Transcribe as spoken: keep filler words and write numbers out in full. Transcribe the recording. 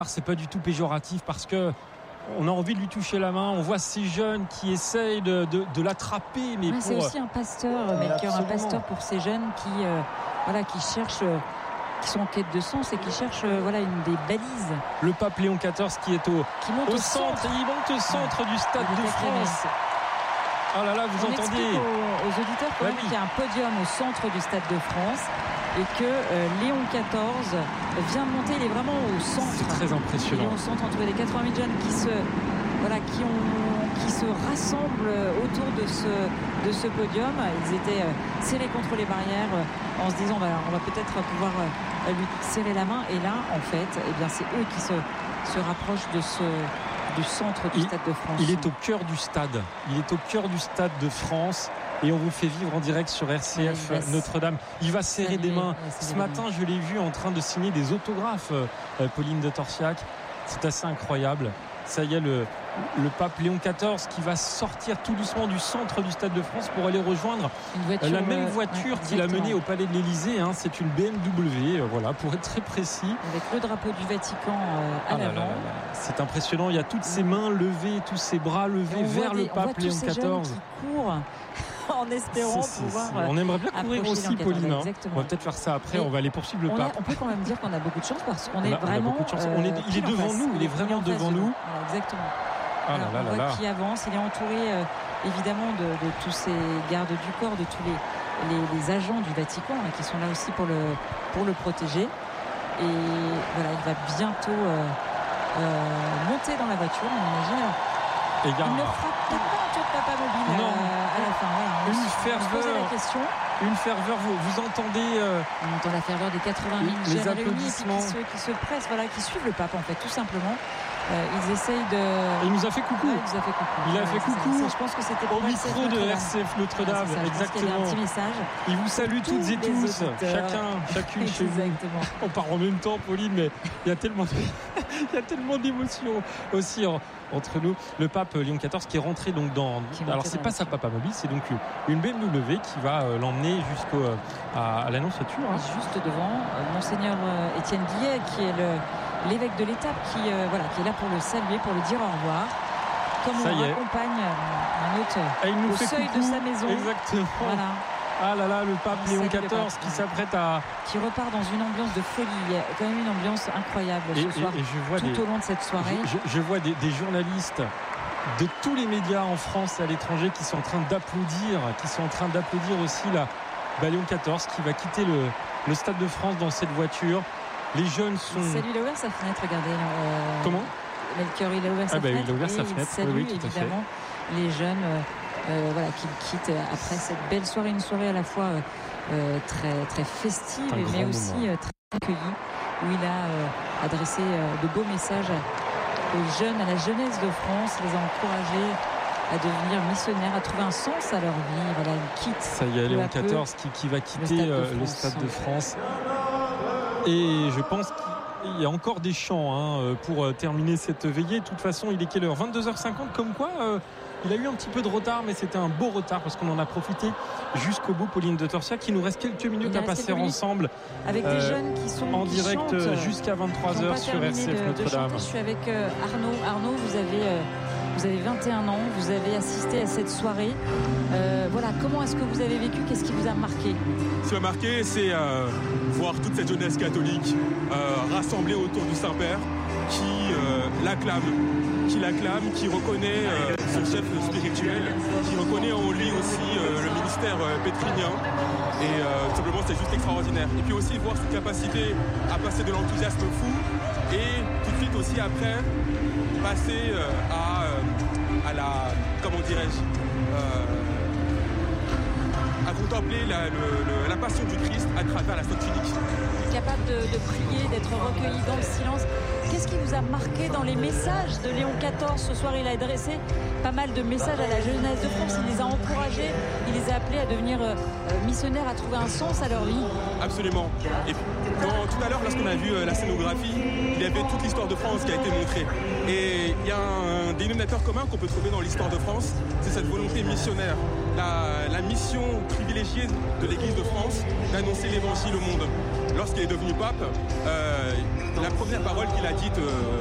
C'est pas du tout péjoratif parce que on a envie de lui toucher la main. On voit ces jeunes qui essayent de, de, de l'attraper. Mais ouais, pour... c'est aussi un pasteur, Melchior, un pasteur pour ces jeunes qui, euh, voilà, qui cherchent, euh, qui sont en quête de sens et qui cherchent, euh, voilà, une des balises. Le pape Léon quatorze qui est au, qui monte au, au centre. centre. Il monte au centre du Stade de France. Oh là là, vous on entendez explique aux, aux auditeurs quand même oui. qu'il y a un podium au centre du Stade de France et que euh, Léon quatorze vient de monter. Il est vraiment au centre. C'est très impressionnant. Il est au centre entre les quatre-vingt mille jeunes qui se, voilà, qui ont, qui se rassemblent autour de ce, de ce podium. Ils étaient euh, serrés contre les barrières euh, en se disant bah, on va peut-être pouvoir euh, lui serrer la main. Et là, en fait, eh bien, c'est eux qui se, se rapprochent de ce du centre du il, Stade de France. Il est au cœur du stade. Il est au cœur du Stade de France. Et on vous fait vivre en direct sur R C F ouais, Notre-Dame. Il va serrer saluer, des mains. Ouais, Ce matin, je l'ai vu en train de signer des autographes, euh, Pauline de Torsiac. C'est assez incroyable. Ça y est, le, le pape Léon quatorze qui va sortir tout doucement du centre du Stade de France pour aller rejoindre voiture, la même voiture euh, qu'il a menée au Palais de l'Élysée. Hein. C'est une B M W, euh, voilà, pour être très précis. Avec le drapeau du Vatican euh, à ah l'avant. Là là là. C'est impressionnant. Il y a toutes ces mains levées, tous ces bras levés vers des, le pape Léon quatorze. Qui courent en espérant c'est, pouvoir. C'est, on aimerait bien courir aussi, Pauline. Hein. On va peut-être faire ça après. Et on va aller poursuivre le on pape. A, on peut quand même dire qu'on a beaucoup de chance parce qu'on on est a, vraiment. On a euh, on est, il est devant nous. Il est vraiment devant nous. Voilà, exactement. Ah Alors, là là on là voit qu'il avance. Il est entouré euh, évidemment de, de tous ces gardes du corps, de tous les, les, les agents du Vatican hein, qui sont là aussi pour le pour le protéger. Et voilà, il va bientôt euh, euh, monter dans la voiture. On imagine. Et il ne frappe peut-être pas un tour de papa mobile non. Euh, à la fin. Voilà, on une se, ferveur. On se la question. Une ferveur. Vous, vous entendez euh, On entend la ferveur des quatre-vingt mille les jeunes réunis qui se, qui se pressent, voilà, qui suivent le pape en fait, tout simplement. Euh, ils essayent de. Et il nous a fait coucou. Ouais, il nous a fait coucou. Il a fait coucou. Ça, je pense que c'était au micro de R C F Notre-Dame. Ouais, exactement. Il y avait un petit message. Il vous salue toutes et tous, chacun, chacune chez vous. Exactement. On part en même temps, Pauline, mais il y a tellement, de... il y a tellement d'émotions aussi en, entre nous. Le pape Léon quatorze qui est rentré donc dans. Alors c'est pas sa papa mobile, c'est donc une B M W qui va euh, l'emmener jusqu'au à, à l'annonciature. Hein. Juste devant euh, Monseigneur euh, Étienne Guillet, qui est le l'évêque de l'étape, qui euh, voilà, qui est là pour le saluer, pour lui dire au revoir. Comme on accompagne un autre il nous au fait seuil coucou. de sa maison. Exactement. Voilà. Ah là là, le pape on Léon quatorze qui s'apprête à. Qui repart dans une ambiance de folie. Il y a quand même une ambiance incroyable et, ce soir. Et, et je vois tout des... au long de cette soirée. Je, je, je vois des, des journalistes de tous les médias en France et à l'étranger qui sont en train d'applaudir, qui sont en train d'applaudir aussi la bah, Léon quatorze qui va quitter le, le Stade de France dans cette voiture. Les jeunes sont. Salut, il a ouvert sa fenêtre, regardez. Euh, Comment Melchior, il a ouvert sa ah bah, fenêtre. Il a ouvert sa et fenêtre, il salue oui, oui, tout évidemment à fait. les jeunes euh, euh, voilà, qui quittent après cette belle soirée, une soirée à la fois euh, très, très festive, mais aussi euh, très accueillie, où il a euh, adressé euh, de beaux messages aux jeunes, à la jeunesse de France, les a encouragés à devenir missionnaires, à trouver un sens à leur vie. Voilà, il quitte. Ça y est, Léon quatorze qui, qui va quitter le Stade de France. Le Stade de France. Et je pense qu'il y a encore des chants hein, pour terminer cette veillée. De toute façon, il est quelle heure ? vingt-deux heures cinquante, comme quoi euh, il a eu un petit peu de retard, mais c'était un beau retard parce qu'on en a profité jusqu'au bout. Pauline de Torsiac, il nous reste quelques minutes à passer ensemble. Avec euh, des jeunes qui sont en qui direct chantent, jusqu'à vingt-trois heures sur R C F Notre-Dame. Je suis avec euh, Arnaud. Arnaud, vous avez... Euh, Vous avez vingt et un ans, vous avez assisté à cette soirée. Euh, voilà, comment est-ce que vous avez vécu ? Qu'est-ce qui vous a marqué ? Ce qui m'a marqué, c'est euh, voir toute cette jeunesse catholique euh, rassemblée autour du Saint-Père, qui euh, l'acclame, qui l'acclame, qui reconnaît euh, son chef spirituel, qui reconnaît en lui aussi euh, le ministère euh, pétrinien. Et euh, tout simplement, c'est juste extraordinaire. Et puis aussi voir cette capacité à passer de l'enthousiasme fou et tout de suite aussi après passer euh, à, euh, à la, comment dirais-je, euh, à contempler la, le, le, la passion du Christ à travers la Sainte Tunique. Capable de, de prier, d'être recueilli dans le silence. Qu'est-ce qui vous a marqué dans les messages de Léon quatorze ? Ce soir, il a adressé pas mal de messages à la jeunesse de France. Il les a encouragés, il les a appelés à devenir euh, missionnaires, à trouver un sens à leur vie. Absolument. Et dans, tout à l'heure, lorsqu'on a vu euh, la scénographie, il y avait toute l'histoire de France qui a été montrée. Et il y a un dénominateur commun qu'on peut trouver dans l'histoire de France, c'est cette volonté missionnaire. La, la mission privilégiée de l'Église de France d'annoncer l'Évangile au monde. lorsqu'il est devenu pape, euh, la première parole qu'il a dite euh,